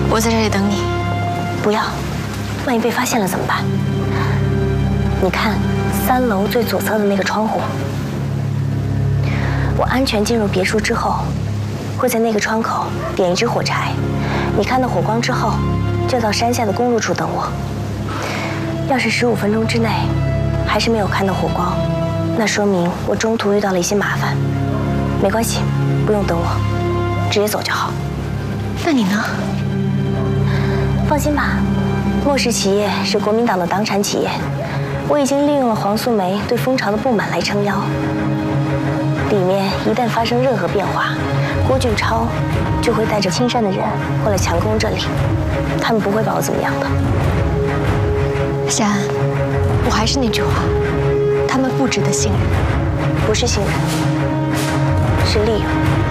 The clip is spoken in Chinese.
我在这里等你。 不要，万一被发现了怎么办？你看3楼最左侧的那个窗户，我安全进入别墅之后，会在那个窗口点一支火柴。你看到火光之后，就到山下的公路处等我。要是15分钟之内还是没有看到火光，那说明我中途遇到了一些麻烦。没关系，不用等我，直接走就好。 那你呢？ 放心吧，莫氏企业是国民党的党产企业，我已经利用了黄素梅对蜂巢的不满来撑腰。里面一旦发生任何变化，郭俊超就会带着亲善的人过来强攻这里，他们不会把我怎么样的。 珊，我还是那句话，他们不值得信任。 不是信任，是利用。